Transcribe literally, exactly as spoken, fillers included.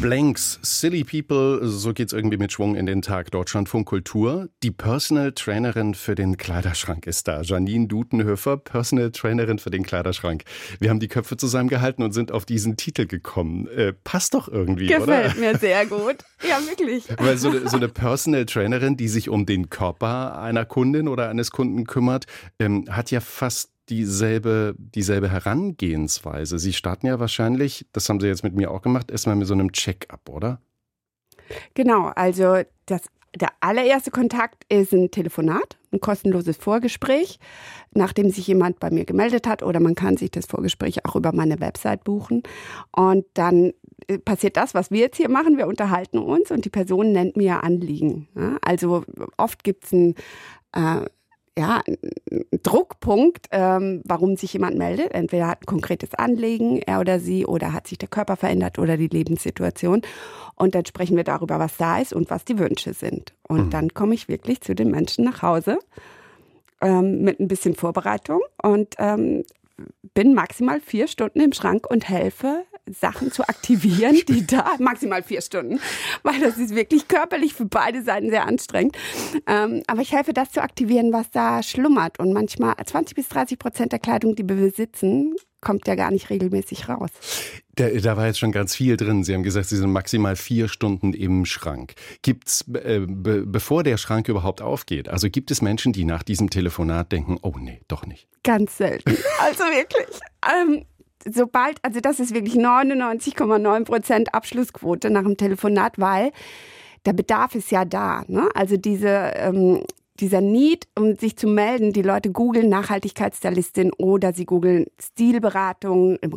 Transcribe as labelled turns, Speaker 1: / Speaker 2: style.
Speaker 1: Blanks, Silly People, so geht's irgendwie mit Schwung in den Tag. Deutschlandfunk Kultur. Die Personal Trainerin für den Kleiderschrank ist da. Janine Dudenhöfer, Personal Trainerin für den Kleiderschrank. Wir haben die Köpfe zusammengehalten und sind auf diesen Titel gekommen. Äh, passt doch irgendwie,
Speaker 2: Gefällt
Speaker 1: oder?
Speaker 2: Gefällt mir sehr gut. Ja, wirklich.
Speaker 1: Weil so eine, so eine Personal Trainerin, die sich um den Körper einer Kundin oder eines Kunden kümmert, ähm, hat ja fast dieselbe, dieselbe Herangehensweise. Sie starten ja wahrscheinlich, das haben Sie jetzt mit mir auch gemacht, erstmal mit so einem Check-up, oder?
Speaker 2: Genau, also das, der allererste Kontakt ist ein Telefonat, ein kostenloses Vorgespräch, nachdem sich jemand bei mir gemeldet hat, oder man kann sich das Vorgespräch auch über meine Website buchen. Und dann passiert das, was wir jetzt hier machen. Wir unterhalten uns und die Person nennt mir Anliegen. Ja, also oft gibt es ein äh, Ja, ein Druckpunkt, ähm, warum sich jemand meldet. Entweder hat ein konkretes Anliegen, er oder sie, oder hat sich der Körper verändert oder die Lebenssituation. Und dann sprechen wir darüber, was da ist und was die Wünsche sind. Und mhm. dann komme ich wirklich zu den Menschen nach Hause ähm, mit ein bisschen Vorbereitung und ähm, bin maximal vier Stunden im Schrank und helfe, Sachen zu aktivieren, die da, maximal vier Stunden, weil das ist wirklich körperlich für beide Seiten sehr anstrengend. Ähm, aber ich helfe, das zu aktivieren, was da schlummert. Und manchmal zwanzig bis dreißig Prozent der Kleidung, die wir besitzen, kommt ja gar nicht regelmäßig raus.
Speaker 1: Da, da war jetzt schon ganz viel drin. Sie haben gesagt, Sie sind maximal vier Stunden im Schrank. Gibt's, äh, be, bevor der Schrank überhaupt aufgeht, also gibt es Menschen, die nach diesem Telefonat denken, oh nee, doch nicht?
Speaker 2: Ganz selten. Also wirklich. Ähm, sobald, also das ist wirklich neunundneunzig Komma neun Prozent Abschlussquote nach dem Telefonat, weil der Bedarf ist ja da. Ne? Also diese, ähm, dieser Need, um sich zu melden, die Leute googeln Nachhaltigkeitsstylistin oder sie googeln Stilberatung im